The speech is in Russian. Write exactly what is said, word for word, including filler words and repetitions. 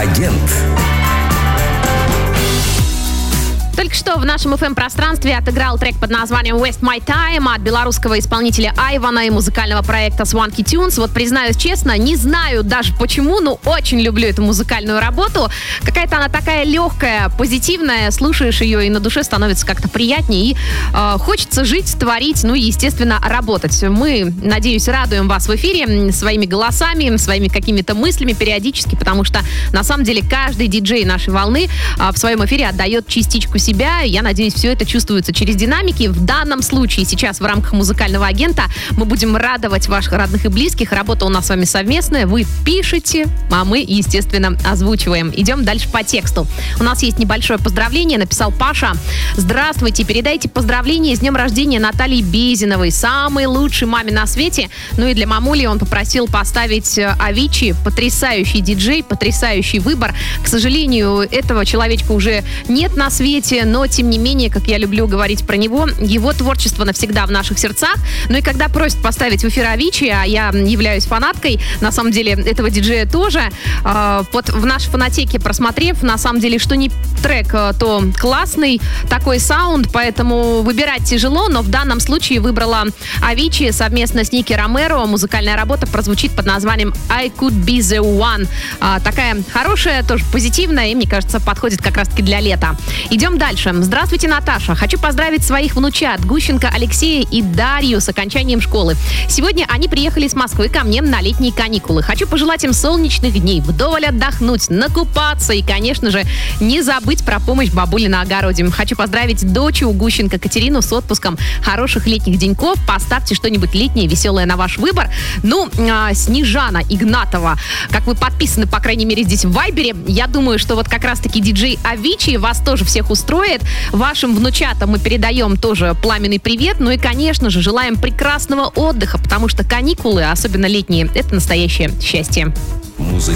Агент. Только что в нашем эф эм-пространстве отыграл трек под названием «Waste My Time» от белорусского исполнителя Айвана и музыкального проекта Swanky Tunes. Вот, признаюсь честно, не знаю даже почему, но очень люблю эту музыкальную работу. Какая-то она такая легкая, позитивная, слушаешь ее, и на душе становится как-то приятнее. И э, хочется жить, творить, ну и, естественно, работать. Мы, надеюсь, радуем вас в эфире своими голосами, своими какими-то мыслями периодически, потому что, на самом деле, каждый диджей нашей волны э, в своем эфире отдает частичку себя. Я надеюсь, все это чувствуется через динамики. В данном случае сейчас в рамках музыкального агента мы будем радовать ваших родных и близких. Работа у нас с вами совместная. Вы пишете, а мы, естественно, озвучиваем. Идем дальше по тексту. У нас есть небольшое поздравление. Написал Паша. Здравствуйте. Передайте поздравления с днем рождения Натальи Безиновой, самой лучшей маме на свете. Ну и для мамули он попросил поставить Avicii. Потрясающий диджей, потрясающий выбор. К сожалению, этого человечка уже нет на свете, но, тем не менее, как я люблю говорить про него, его творчество навсегда в наших сердцах. Ну и когда просят поставить в эфир Avicii, а я являюсь фанаткой, на самом деле, этого диджея тоже, э, вот в нашей фонотеке просмотрев, на самом деле, что не трек, то классный такой саунд, поэтому выбирать тяжело, но в данном случае выбрала Avicii совместно с Ники Ромеро. Музыкальная работа прозвучит под названием I Could Be The One. Э, такая хорошая, тоже позитивная, и, мне кажется, подходит как раз-таки для лета. Идем дальше. Здравствуйте, Наташа. Хочу поздравить своих внучат Гущенко Алексея и Дарью с окончанием школы. Сегодня они приехали из Москвы ко мне на летние каникулы. Хочу пожелать им солнечных дней, вдоволь отдохнуть, накупаться и, конечно же, не забыть про помощь бабуле на огороде. Хочу поздравить дочь у Гущенко Катерину с отпуском. Хороших летних деньков. Поставьте что-нибудь летнее, веселое на ваш выбор. Ну, а, Снежана Игнатова, как вы подписаны, по крайней мере, здесь в Вайбере, я думаю, что вот как раз-таки диджей Avicii вас тоже всех устроит. Вашим внучатам мы передаем тоже пламенный привет. Ну и, конечно же, желаем прекрасного отдыха, потому что каникулы, особенно летние, это настоящее счастье. Музыка.